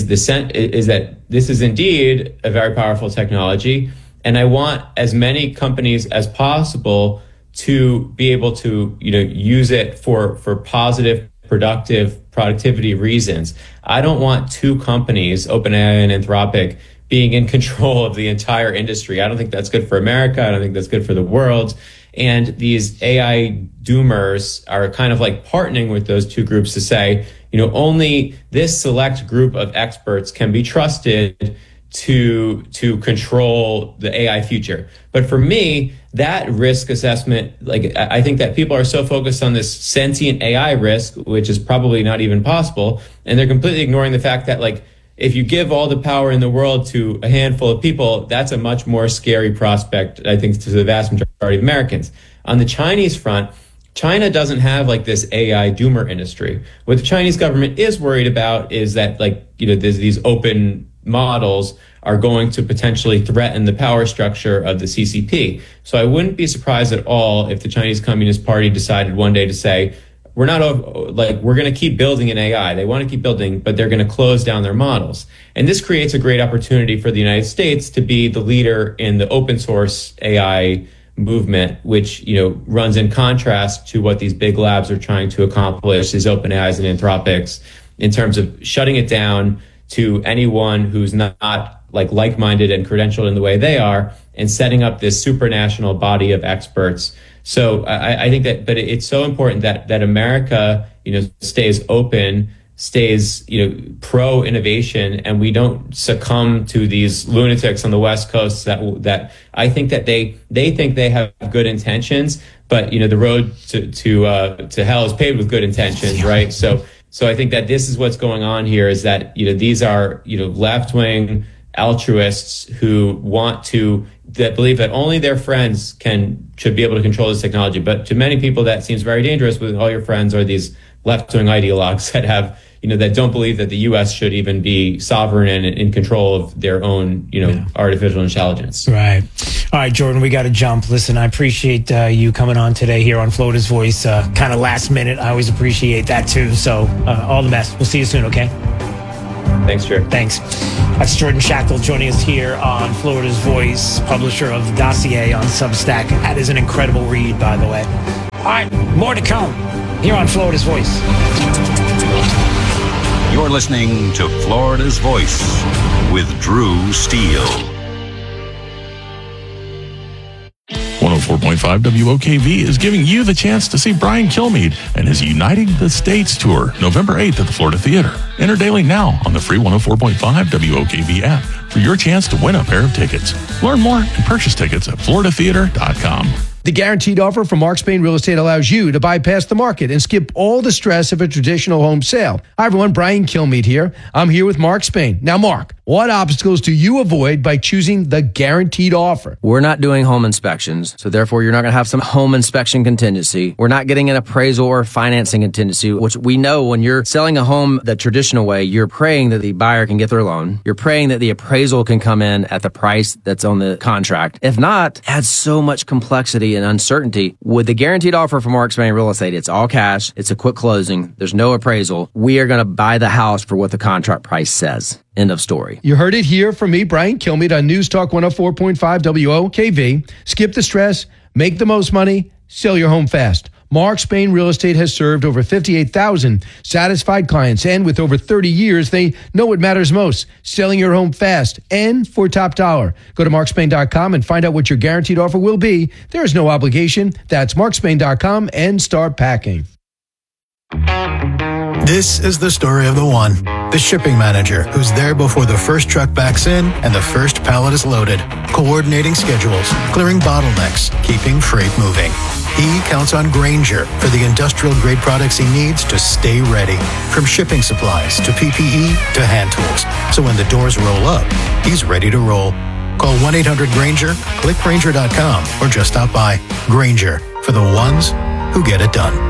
this is indeed a very powerful technology. And I want as many companies as possible to be able to, use it for positive, productivity reasons. I don't want two companies, OpenAI and Anthropic, being in control of the entire industry. I don't think that's good for America. I don't think that's good for the world. And these AI doomers are kind of like partnering with those two groups to say, only this select group of experts can be trusted to control the AI future. But for me, that risk assessment, I think that people are so focused on this sentient AI risk, which is probably not even possible, and they're completely ignoring the fact that if you give all the power in the world to a handful of people, that's a much more scary prospect, I think, to the vast majority of Americans. On the Chinese front, China doesn't have this AI doomer industry. What the Chinese government is worried about is that there's these open models are going to potentially threaten the power structure of the CCP. So I wouldn't be surprised at all if the Chinese Communist Party decided one day to say, we're going to keep building in AI. They want to keep building, but they're going to close down their models. And this creates a great opportunity for the United States to be the leader in the open source AI movement, which, runs in contrast to what these big labs are trying to accomplish, these OpenAIs and Anthropics, in terms of shutting it down to anyone who's not like-minded and credentialed in the way they are, and setting up this supranational body of experts. So I think that, but it's so important that America, stays open, stays, pro innovation, and we don't succumb to these lunatics on the West Coast that I think that they think they have good intentions, but the road to hell is paved with good intentions, right? So I think that this is what's going on here, is that, these are, left-wing altruists who that believe that only their friends should be able to control this technology. But to many people, that seems very dangerous when all your friends are these left-wing ideologues that have, that don't believe that the U.S. should even be sovereign and in control of their own, artificial intelligence. Right. All right, Jordan, we got to jump. Listen, I appreciate you coming on today here on Florida's Voice, kind of last minute. I always appreciate that too. So all the best. We'll see you soon, okay? Thanks, Drew. Thanks. That's Jordan Schachtel joining us here on Florida's Voice, publisher of Dossier on Substack. That is an incredible read, by the way. All right, more to come here on Florida's Voice. You're listening to Florida's Voice with Drew Steele. 104.5 WOKV is giving you the chance to see Brian Kilmeade and his Uniting the States tour, November 8th at the Florida Theater. Enter daily now on the free 104.5 WOKV app for your chance to win a pair of tickets. Learn more and purchase tickets at floridatheater.com. The guaranteed offer from Mark Spain Real Estate allows you to bypass the market and skip all the stress of a traditional home sale. Hi, everyone. Brian Kilmeade here. I'm here with Mark Spain. Now, Mark, what obstacles do you avoid by choosing the guaranteed offer? We're not doing home inspections, so therefore you're not going to have some home inspection contingency. We're not getting an appraisal or financing contingency, which we know when you're selling a home the traditional way, you're praying that the buyer can get their loan. You're praying that the appraisal can come in at the price that's on the contract. If not, it adds so much complexity and uncertainty. With the guaranteed offer from Mark Spain Real Estate, it's all cash. It's a quick closing. There's no appraisal. We are going to buy the house for what the contract price says. End of story. You heard it here from me, Brian Kilmeade, on News Talk 104.5 WOKV. Skip the stress, make the most money, sell your home fast. Mark Spain Real Estate has served over 58,000 satisfied clients, and with over 30 years, they know what matters most, selling your home fast and for top dollar. Go to markspain.com and find out what your guaranteed offer will be. There is no obligation. That's markspain.com and start packing. This is the story of the one, the shipping manager who's there before the first truck backs in and the first pallet is loaded, coordinating schedules, clearing bottlenecks, keeping freight moving. He counts on Grainger for the industrial-grade products he needs to stay ready, from shipping supplies to PPE to hand tools. So when the doors roll up, he's ready to roll. Call 1-800-GRAINGER, click Grainger.com, or just stop by. Grainger, for the ones who get it done.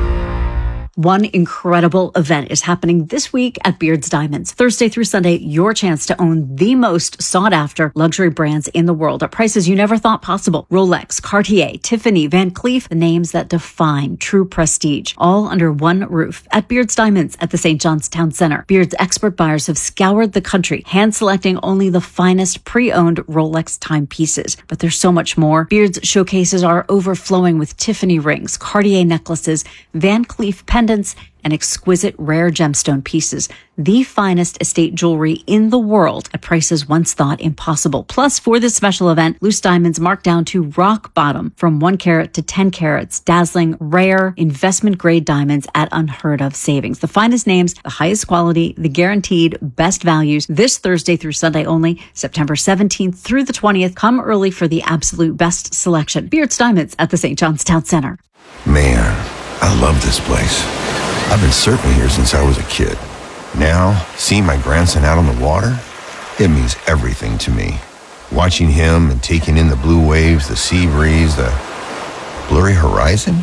One incredible event is happening this week at Beard's Diamonds. Thursday through Sunday, your chance to own the most sought-after luxury brands in the world at prices you never thought possible. Rolex, Cartier, Tiffany, Van Cleef, the names that define true prestige, all under one roof at Beard's Diamonds at the St. John's Town Center. Beard's expert buyers have scoured the country, hand-selecting only the finest pre-owned Rolex timepieces. But there's so much more. Beard's showcases are overflowing with Tiffany rings, Cartier necklaces, Van Cleef pendants, and exquisite rare gemstone pieces, the finest estate jewelry in the world at prices once thought impossible. Plus, for this special event, loose diamonds marked down to rock bottom from 1 carat to 10 carats, dazzling, rare, investment-grade diamonds at unheard of savings. The finest names, the highest quality, the guaranteed best values. This Thursday through Sunday only, September 17th through the 20th. Come early for the absolute best selection. Beard's Diamonds at the St. John's Town Center. Man, I love this place. I've been surfing here since I was a kid. Now, seeing my grandson out on the water, it means everything to me. Watching him and taking in the blue waves, the sea breeze, the blurry horizon.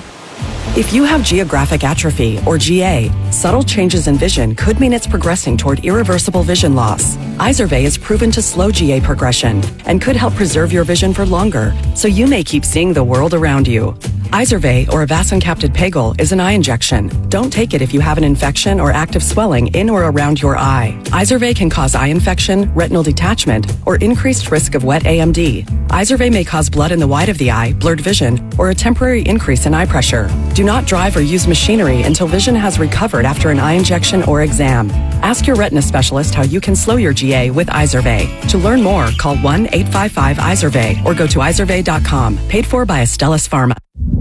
If you have geographic atrophy, or GA, subtle changes in vision could mean it's progressing toward irreversible vision loss. Izervay is proven to slow GA progression and could help preserve your vision for longer, so you may keep seeing the world around you. Izervay, or avacincaptad pegol, is an eye injection. Don't take it if you have an infection or active swelling in or around your eye. Izervay can cause eye infection, retinal detachment, or increased risk of wet AMD. Izervay may cause blood in the white of the eye, blurred vision, or a temporary increase in eye pressure. Do not drive or use machinery until vision has recovered after an eye injection or exam. Ask your retina specialist how you can slow your GA with Izervay. To learn more, call 1-855-IZERVAY or go to izervay.com. Paid for by Astellas Pharma.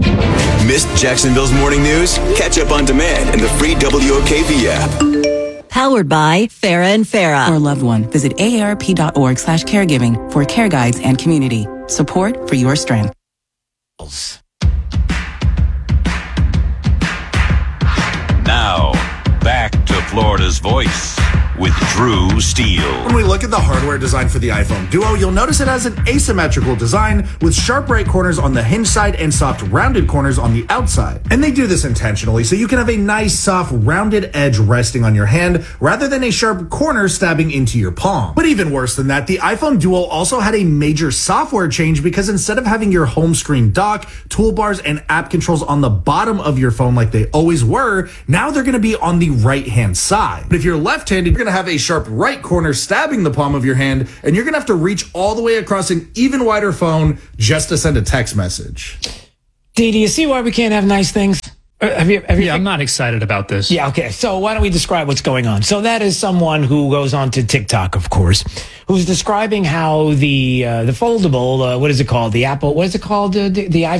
Missed Jacksonville's morning news? Catch up on demand in the free WOKV app. Powered by Farah and Farah. For a loved one, visit aarp.org/caregiving for care guides and community. Support for your strength. Now, back to Florida's Voice with Drew Steele. When we look at the hardware design for the iPhone Duo, you'll notice it has an asymmetrical design with sharp right corners on the hinge side and soft rounded corners on the outside. And they do this intentionally so you can have a nice soft rounded edge resting on your hand rather than a sharp corner stabbing into your palm. But even worse than that, the iPhone Duo also had a major software change because instead of having your home screen dock, toolbars, and app controls on the bottom of your phone like they always were, now they're going to be on the right-hand side. But if you're left-handed, you're going to have a sharp right corner stabbing the palm of your hand, and you're going to have to reach all the way across an even wider phone just to send a text message. D, do you see why we can't have nice things? Yeah, I'm not excited about this. Yeah, okay. So why don't we describe what's going on? So that is someone who goes on to TikTok, of course, who's describing how the foldable, what is it called? The Apple, what is it called? The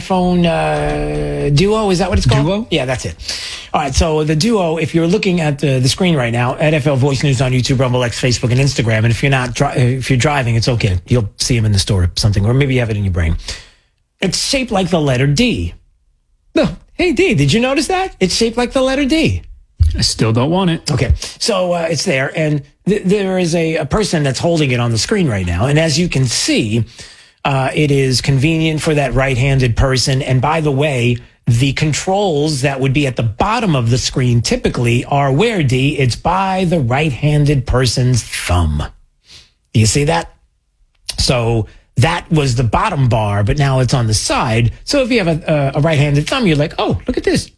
iPhone Duo, is that what it's called? Duo? Yeah, that's it. All right, so the Duo, if you're looking at the screen right now, NFL Voice News on YouTube, Rumble, X, Facebook, and Instagram, and if you're not, if you're driving, it's okay. You'll see them in the store or something, or maybe you have it in your brain. It's shaped like the letter D. No. Hey, D, did you notice that? It's shaped like the letter D. I still don't want it. Okay, so it's there, and there is a person that's holding it on the screen right now. And as you can see, it is convenient for that right-handed person. And by the way, the controls that would be at the bottom of the screen typically are where, D? It's by the right-handed person's thumb. Do you see that? So that was the bottom bar, but now it's on the side. So if you have a right-handed thumb, you're like, oh, look at this.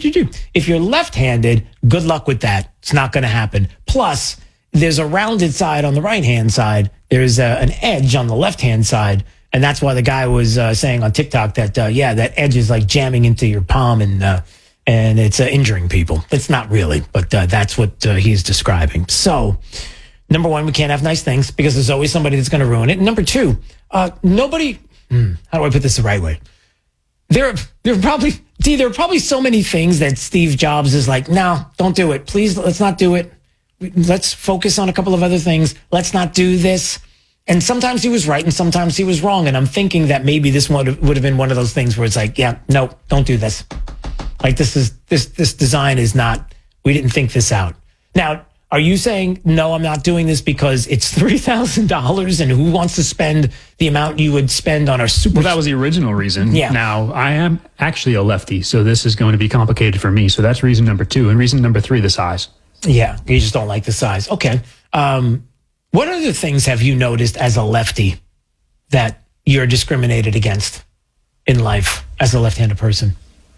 If you're left-handed, good luck with that. It's not going to happen. Plus, there's a rounded side on the right-hand side. There's an edge on the left-hand side. And that's why the guy was saying on TikTok that, that edge is like jamming into your palm and it's injuring people. It's not really, but that's what he's describing. So, number one, we can't have nice things because there's always somebody that's going to ruin it. And number two, nobody, how do I put this the right way? There are probably so many things that Steve Jobs is like, no, don't do it. Please, let's not do it. Let's focus on a couple of other things. Let's not do this. And sometimes he was right and sometimes he was wrong. And I'm thinking that maybe this would have been one of those things where it's like, yeah, no, don't do this. Like this design is not, we didn't think this out. Now, are you saying, no, I'm not doing this because it's $3,000 and who wants to spend the amount you would spend on our super... Well, that was the original reason. Yeah. Now, I am actually a lefty, so this is going to be complicated for me. So that's reason number two. And reason number three, the size. Yeah, you just don't like the size. Okay. What other things have you noticed as a lefty that you're discriminated against in life as a left-handed person?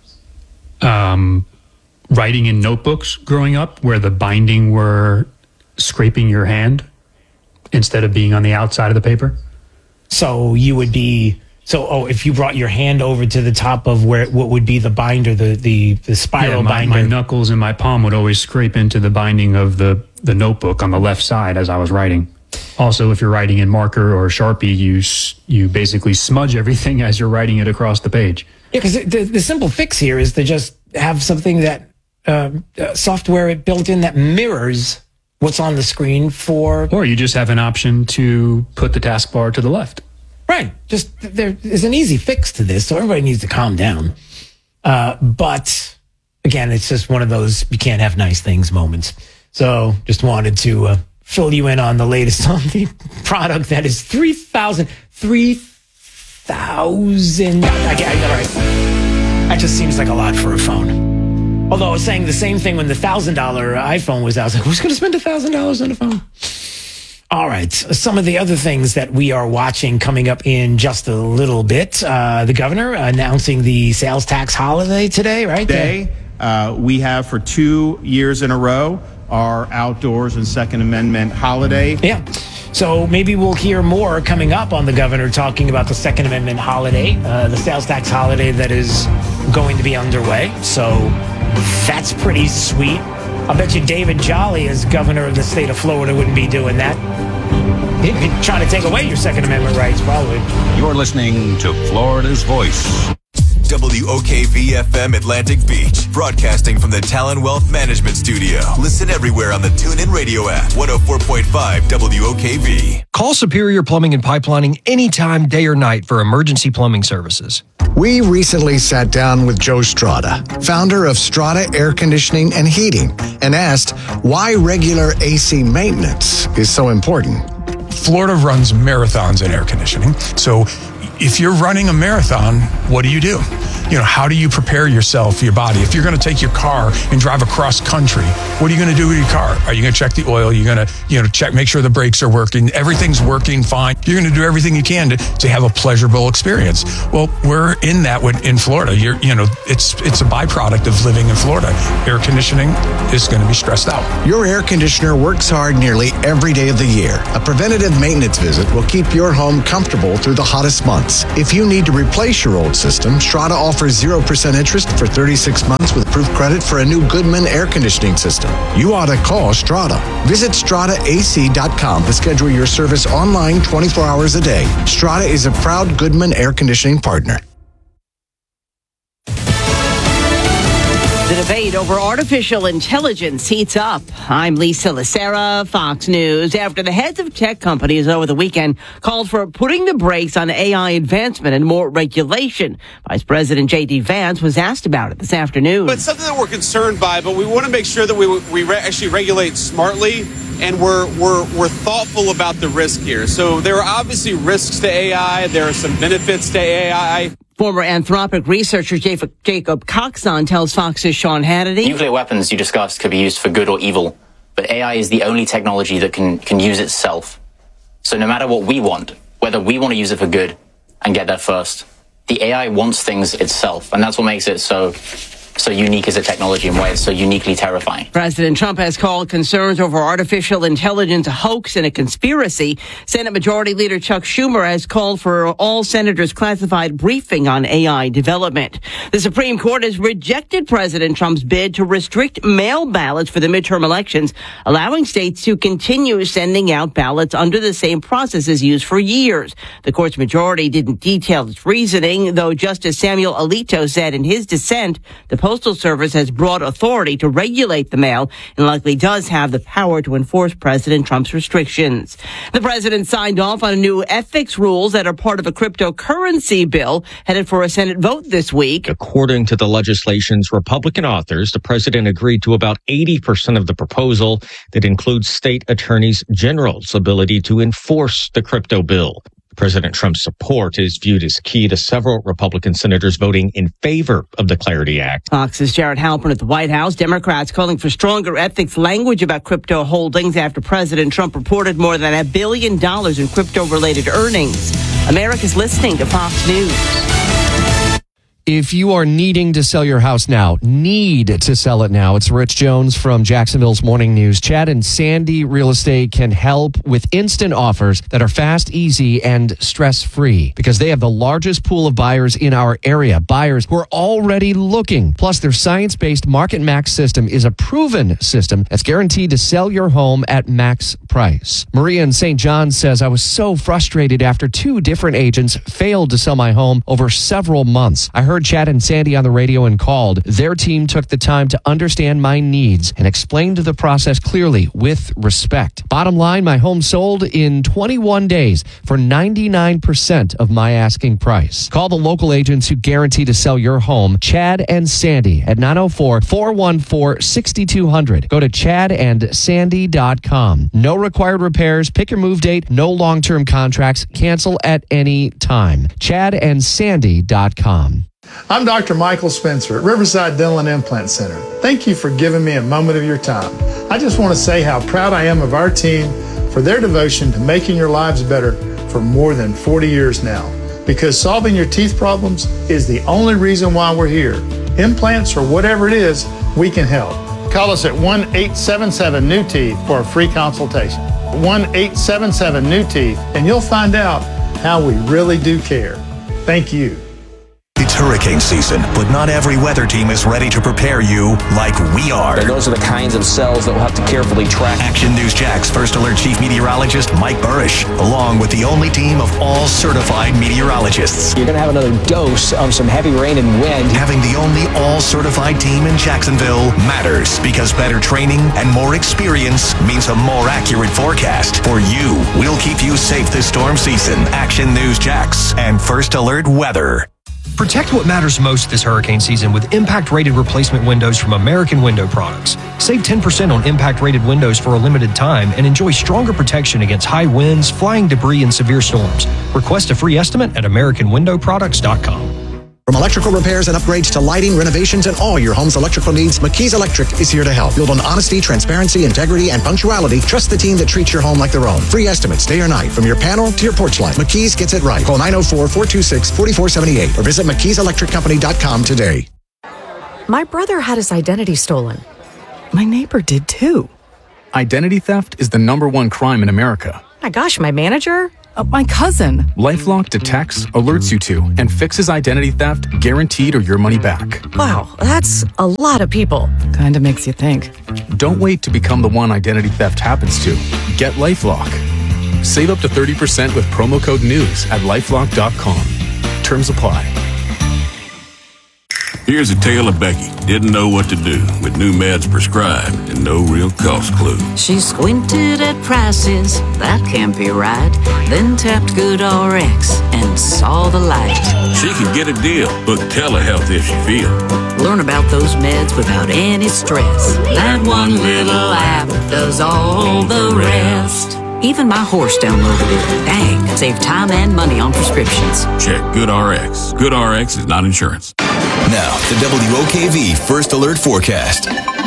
Writing in notebooks growing up where the binding were scraping your hand instead of being on the outside of the paper. So you would be, if you brought your hand over to the top of what would be the binder, the spiral binder. My knuckles and my palm would always scrape into the binding of the notebook on the left side as I was writing. Also, if you're writing in marker or Sharpie, you basically smudge everything as you're writing it across the page. Yeah, because the simple fix here is to just have something that software built in that mirrors what's on the screen or you just have an option to put the taskbar to the left. Right. Just there is an easy fix to this, so everybody needs to calm down. But again, it's just one of those you can't have nice things moments. So just wanted to fill you in on the latest on the product that is $3,000. Okay, I got it right. That just seems like a lot for a phone. Although I was saying the same thing when the $1,000 iPhone was out. I was like, who's going to spend $1,000 on a phone? All right. Some of the other things that we are watching coming up in just a little bit. The governor announcing the sales tax holiday today, right? Today, we have for 2 years in a row our outdoors and Second Amendment holiday. Yeah. So maybe we'll hear more coming up on the governor talking about the Second Amendment holiday, the sales tax holiday that is going to be underway. So that's pretty sweet. I bet you David Jolly, as governor of the state of Florida, wouldn't be doing that. He'd be trying to take away your Second Amendment rights, probably. You're listening to Florida's Voice. WOKV-FM Atlantic Beach, broadcasting from the Talon Wealth Management Studio. Listen everywhere on the TuneIn Radio app. 104.5 WOKV. Call Superior Plumbing and Pipelining anytime, day or night for emergency plumbing services. We recently sat down with Joe Strada, founder of Strada Air Conditioning and Heating, and asked why regular AC maintenance is so important. Florida runs marathons in air conditioning. So if you're running a marathon, what do? How do you prepare yourself, your body? If you're going to take your car and drive across country, what are you going to do with your car? Are you going to check the oil? You're going to, check, make sure the brakes are working. Everything's working fine. You're going to do everything you can to have a pleasurable experience. Well, we're in that in Florida. It's a byproduct of living in Florida. Air conditioning is going to be stressed out. Your air conditioner works hard nearly every day of the year. A preventative maintenance visit will keep your home comfortable through the hottest months. If you need to replace your old system, Strada offers 0% interest for 36 months with proof credit for a new Goodman air conditioning system. You ought to call Strada. Visit StradaAC.com to schedule your service online 24 hours a day. Strada is a proud Goodman air conditioning partner. The debate over artificial intelligence heats up. I'm Lisa Lacera, Fox News. After the heads of tech companies over the weekend called for putting the brakes on AI advancement and more regulation, Vice President J.D. Vance was asked about it this afternoon. But something that we're concerned by, but we want to make sure that we actually regulate smartly and we're thoughtful about the risk here. So there are obviously risks to AI. There are some benefits to AI. Former Anthropic researcher Jacob Coxon tells Fox's Sean Hannity. Nuclear weapons you discussed could be used for good or evil, but AI is the only technology that can use itself. So no matter what we want, whether we want to use it for good and get there first, the AI wants things itself, and that's what makes it so unique as a technology and why it's so uniquely terrifying. President Trump has called concerns over artificial intelligence a hoax and a conspiracy. Senate Majority Leader Chuck Schumer has called for all senators' classified briefing on AI development. The Supreme Court has rejected President Trump's bid to restrict mail ballots for the midterm elections, allowing states to continue sending out ballots under the same processes used for years. The court's majority didn't detail its reasoning, though Justice Samuel Alito said in his dissent, the Postal Service has broad authority to regulate the mail and likely does have the power to enforce President Trump's restrictions. The president signed off on new ethics rules that are part of a cryptocurrency bill headed for a Senate vote this week. According to the legislation's Republican authors, the president agreed to about 80% of the proposal that includes state attorneys general's ability to enforce the crypto bill. President Trump's support is viewed as key to several Republican senators voting in favor of the Clarity Act. Fox's Jared Halpern at the White House. Democrats calling for stronger ethics language about crypto holdings after President Trump reported more than $1 billion in crypto-related earnings. America's listening to Fox News. If you are needing to sell your house now, need to sell it now, it's Rich Jones from Jacksonville's Morning News. Chad and Sandy Real Estate can help with instant offers that are fast, easy, and stress-free because they have the largest pool of buyers in our area, buyers who are already looking. Plus, their science-based Market Max system is a proven system that's guaranteed to sell your home at max price. Maria in St. John says, I was so frustrated after 2 different agents failed to sell my home over several months. I heard Chad and Sandy on the radio and called. Their team took the time to understand my needs and explained the process clearly with respect. Bottom line, my home sold in 21 days for 99% of my asking price. Call the local agents who guarantee to sell your home. Chad and Sandy at 904-414-6200. Go to chadandsandy.com. No required repairs. Pick your move date. No long-term contracts. Cancel at any time. chadandsandy.com. I'm Dr. Michael Spencer at Riverside Dental and Implant Center. Thank you for giving me a moment of your time. I just want to say how proud I am of our team for their devotion to making your lives better for more than 40 years now. Because solving your teeth problems is the only reason why we're here. Implants or whatever it is, we can help. Call us at 1-877-NEW-TEETH for a free consultation. 1-877-NEW-TEETH, and you'll find out how we really do care. Thank you. It's hurricane season, but not every weather team is ready to prepare you like we are. And those are the kinds of cells that we'll have to carefully track. Action News Jax First Alert Chief Meteorologist Mike Burrish, along with the only team of all certified meteorologists. You're going to have another dose of some heavy rain and wind. Having the only all-certified team in Jacksonville matters because better training and more experience means a more accurate forecast. For you, we'll keep you safe this storm season. Action News Jax and First Alert Weather. Protect what matters most this hurricane season with impact-rated replacement windows from American Window Products. Save 10% on impact-rated windows for a limited time and enjoy stronger protection against high winds, flying debris, and severe storms. Request a free estimate at AmericanWindowProducts.com. From electrical repairs and upgrades to lighting, renovations, and all your home's electrical needs, McKee's Electric is here to help. Build on honesty, transparency, integrity, and punctuality. Trust the team that treats your home like their own. Free estimates day or night, from your panel to your porch light. McKee's gets it right. Call 904-426-4478 or visit McKeesElectricCompany.com today. My brother had his identity stolen. My neighbor did too. Identity theft is the #1 crime in America. My gosh, my manager? My cousin. LifeLock detects, alerts you to, and fixes identity theft, guaranteed or your money back. Wow, that's a lot of people. Kinda makes you think. Don't wait to become the one identity theft happens to. Get LifeLock. Save up to 30% with promo code NEWS at LifeLock.com. Terms apply. Here's a tale of Becky. Didn't know what to do with new meds prescribed and no real cost clue. She squinted at prices, that can't be right. Then tapped GoodRx and saw the light. She could get a deal, book telehealth if she feels. Learn about those meds without any stress. That one little app does all the rest. Even my horse downloaded it. Dang, save time and money on prescriptions. Check GoodRx. GoodRx is not insurance. Now, the WOKV First Alert Forecast.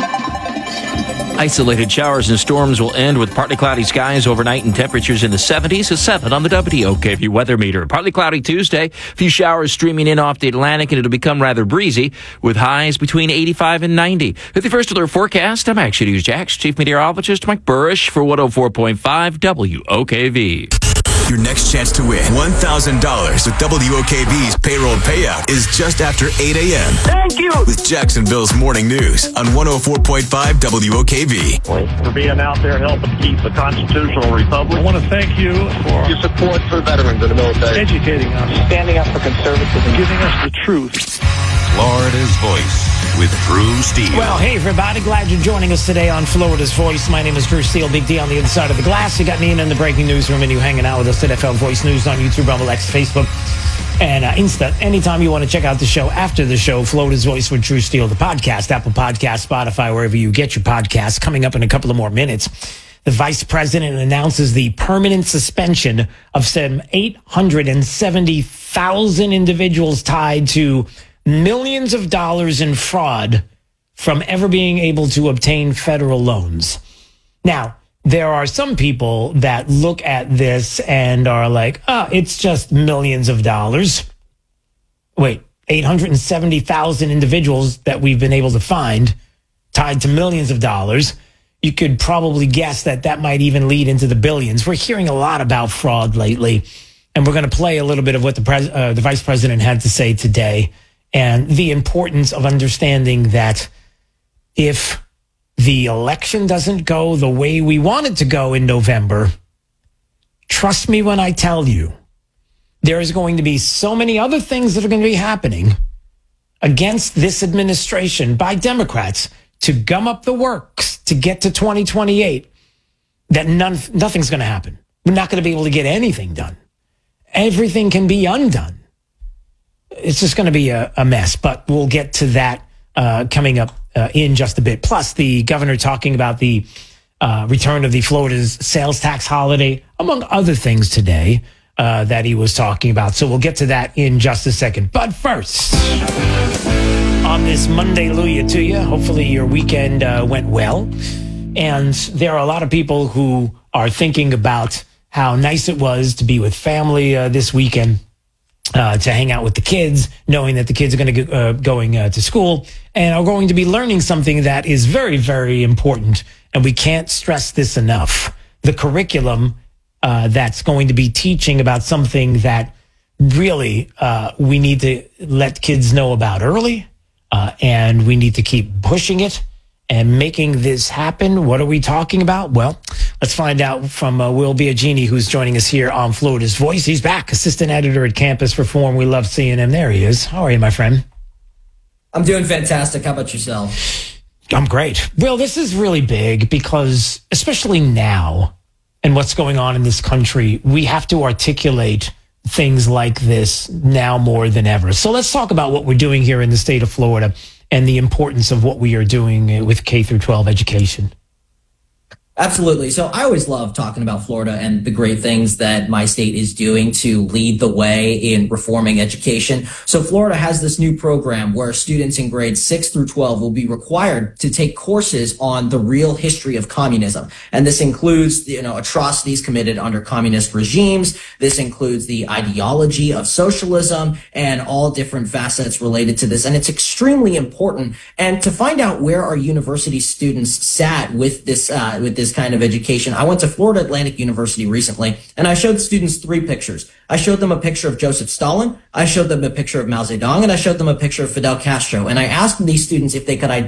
Isolated showers and storms will end with partly cloudy skies overnight and temperatures in the 70s to 7 on the WOKV weather meter. Partly cloudy Tuesday, a few showers streaming in off the Atlantic, and it'll become rather breezy with highs between 85 and 90. With the First Alert Forecast, I'm Action News Jax Chief Meteorologist Mike Burrish for 104.5 WOKV. Your next chance to win $1,000 with WOKV's payroll payout is just after 8 a.m. Thank you! With Jacksonville's Morning News on 104.5 WOKV. For being out there helping keep the constitutional republic. I want to thank you for your support for veterans in the military. Educating us. Standing up for conservatism. Giving us the truth. Florida's Voice with Drew Steele. Well, hey, everybody. Glad you're joining us today on Florida's Voice. My name is Drew Steele, Big D on the other side of the glass. You got me in the breaking newsroom, and you hanging out with us at FL Voice News on YouTube, Rumble, X, Facebook, and Insta. Anytime you want to check out the show after the show, Florida's Voice with Drew Steele, the podcast, Apple Podcast, Spotify, wherever you get your podcasts. Coming up in a couple of more minutes, the vice president announces the permanent suspension of some 870,000 individuals tied to millions of dollars in fraud from ever being able to obtain federal loans. Now, there are some people that look at this and are like, it's just millions of dollars. Wait, 870,000 individuals that we've been able to find tied to millions of dollars. You could probably guess that that might even lead into the billions. We're hearing a lot about fraud lately, and we're going to play a little bit of what the vice president had to say today, and the importance of understanding that if the election doesn't go the way we want it to go in November, trust me when I tell you, there is going to be so many other things that are going to be happening against this administration by Democrats to gum up the works to get to 2028 that nothing's going to happen. We're not going to be able to get anything done. Everything can be undone. It's just going to be a mess, but we'll get to that coming up in just a bit. Plus, the governor talking about the return of the Florida's sales tax holiday, among other things today that he was talking about. So we'll get to that in just a second. But first, on this Monday-luya to you, hopefully your weekend went well. And there are a lot of people who are thinking about how nice it was to be with family this weekend. To hang out with the kids, knowing that the kids are going to going to school and are going to be learning something that is very, very important. And we can't stress this enough. The curriculum that's going to be teaching about something that really we need to let kids know about early, and we need to keep pushing it and making this happen. What are we talking about? Well, let's find out from Will Biagini, who's joining us here on Florida's Voice. He's back, assistant editor at Campus Reform. We love seeing him. There he is. How are you, my friend? I'm doing fantastic. How about yourself? I'm great. Will, this is really big because, especially now and what's going on in this country, we have to articulate things like this now more than ever. So let's talk about what we're doing here in the state of Florida and the importance of what we are doing with K through 12 education. Absolutely. So I always love talking about Florida and the great things that my state is doing to lead the way in reforming education. So Florida has this new program where students in grades 6 through 12 will be required to take courses on the real history of communism. And this includes, atrocities committed under communist regimes. This includes the ideology of socialism and all different facets related to this. And it's extremely important. And to find out where our university students sat with this kind of education, I went to Florida Atlantic University recently, and I showed students 3 pictures. I showed them a picture of Joseph Stalin, I showed them a picture of Mao Zedong, and I showed them a picture of Fidel Castro. And I asked these students if they could